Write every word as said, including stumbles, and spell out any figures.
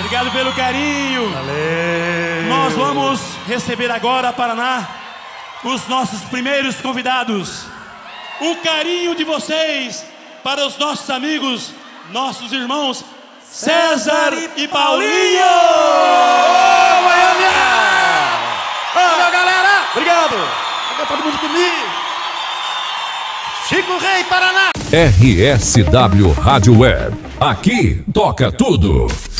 Obrigado pelo carinho. Valeu. Nós vamos receber agora, Paraná, os nossos primeiros convidados. O carinho de vocês para os nossos amigos, nossos irmãos César e Paulinho! Ô, Goiânia! Valeu, galera! Obrigado! Fica todo mundo comigo! Chico Rei, Paraná! R S W Rádio Web. Aqui toca tudo.